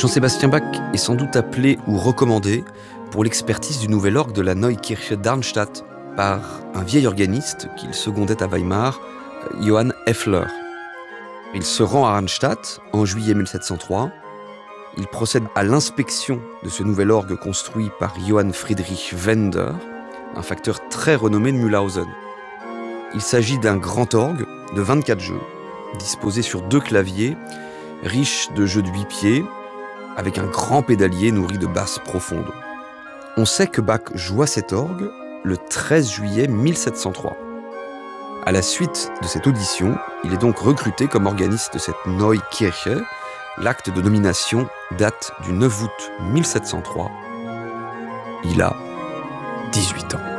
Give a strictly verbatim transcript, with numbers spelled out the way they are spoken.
Jean-Sébastien Bach est sans doute appelé ou recommandé pour l'expertise du nouvel orgue de la Neue Kirche Darmstadt par un vieil organiste qu'il secondait à Weimar, Johann Effler. Il se rend à Arnstadt en juillet mille sept cent trois. Il procède à l'inspection de ce nouvel orgue construit par Johann Friedrich Wender, un facteur très renommé de Mühlhausen. Il s'agit d'un grand orgue de vingt-quatre jeux, disposé sur deux claviers, riche de jeux de huit pieds, avec un grand pédalier nourri de basses profondes. On sait que Bach joua cet orgue le treize juillet mille sept cent trois. À la suite de cette audition, il est donc recruté comme organiste de cette Neue Kirche. L'acte de nomination date du neuf août mille sept cent trois. Il a dix-huit ans.